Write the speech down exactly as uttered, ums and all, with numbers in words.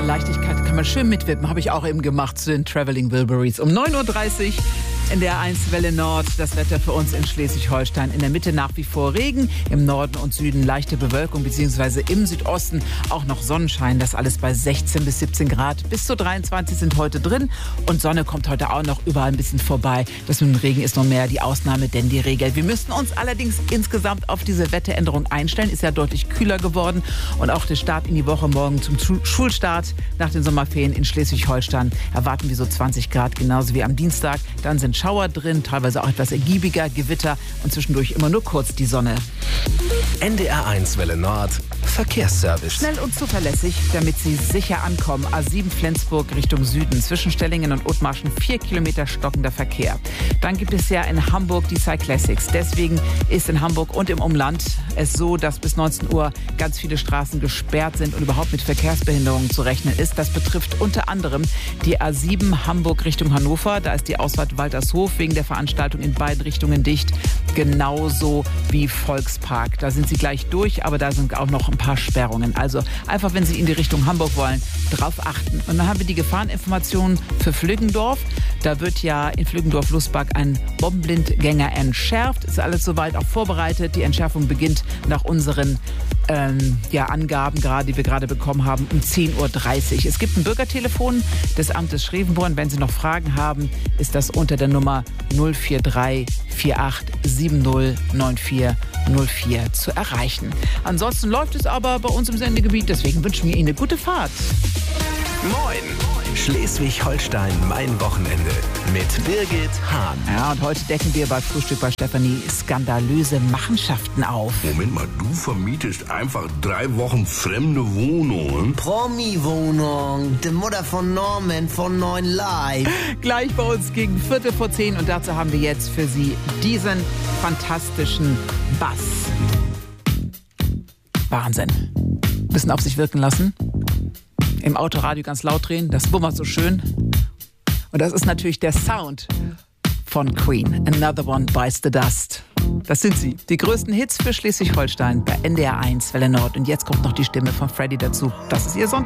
Leichtigkeit kann man schön mitwippen. Habe ich auch eben gemacht zu den Traveling Wilburys. Um neun Uhr dreißig in der eins Welle Nord. Das Wetter für uns in Schleswig-Holstein. In der Mitte nach wie vor Regen. Im Norden und Süden leichte Bewölkung, beziehungsweise im Südosten auch noch Sonnenschein. Das alles bei sechzehn bis siebzehn Grad. Bis zu dreiundzwanzig sind heute drin. Und Sonne kommt heute auch noch überall ein bisschen vorbei. Das mit dem Regen ist noch mehr die Ausnahme, denn die Regel. Wir müssen uns allerdings insgesamt auf diese Wetteränderung einstellen. Ist ja deutlich kühler geworden. Und auch der Start in die Woche morgen zum Schulstart nach den Sommerferien in Schleswig-Holstein erwarten wir so zwanzig Grad, genauso wie am Dienstag. Dann sind Schauer drin, teilweise auch etwas ergiebiger, Gewitter und zwischendurch immer nur kurz die Sonne. N D R eins Welle Nord, Verkehrsservice. Schnell und zuverlässig, damit Sie sicher ankommen. A sieben Flensburg Richtung Süden, zwischen Stellingen und Othmarschen vier Kilometer stockender Verkehr. Dann gibt es ja in Hamburg die Cyclassics. Deswegen ist in Hamburg und im Umland es so, dass bis neunzehn Uhr ganz viele Straßen gesperrt sind und überhaupt mit Verkehrsbehinderungen zu rechnen ist. Das betrifft unter anderem die A sieben Hamburg Richtung Hannover. Da ist die Ausfahrt Waltershof wegen der Veranstaltung in beiden Richtungen dicht. Genauso wie Volkspark. Da sind sie gleich durch, aber da sind auch noch ein paar Sperrungen. Also einfach, wenn Sie in die Richtung Hamburg wollen, drauf achten. Und dann haben wir die Gefahreninformationen für Flüggendorf. Da wird ja in Flüggendorf-Lussbach ein Bombenblindgänger entschärft. Ist alles soweit auch vorbereitet. Die Entschärfung beginnt nach unseren ähm, ja, Angaben, gerade, die wir gerade bekommen haben, um zehn Uhr dreißig. Es gibt ein Bürgertelefon des Amtes Schrevenborn. Wenn Sie noch Fragen haben, ist das unter der Nummer null vier drei vier acht sieben null neun vier null vier zu erreichen. Ansonsten läuft es aber bei uns im Sendegebiet, deswegen wünschen wir Ihnen eine gute Fahrt. Moin! Schleswig-Holstein, mein Wochenende mit Birgit Hahn. Ja, und heute decken wir bei Frühstück bei Stefanie skandalöse Machenschaften auf. Moment mal, du vermietest einfach drei Wochen fremde Wohnungen? Promi-Wohnung, die Mutter von Norman von Neuen Live. Gleich bei uns gegen Viertel vor zehn und dazu haben wir jetzt für Sie diesen fantastischen Bass. Wahnsinn. Bisschen auf sich wirken lassen. Im Autoradio ganz laut drehen, das bummert so schön. Und das ist natürlich der Sound von Queen. Another One Bites the Dust. Das sind sie, die größten Hits für Schleswig-Holstein bei N D R eins Welle Nord. Und jetzt kommt noch die Stimme von Freddy dazu. Das ist ihr Sonntag.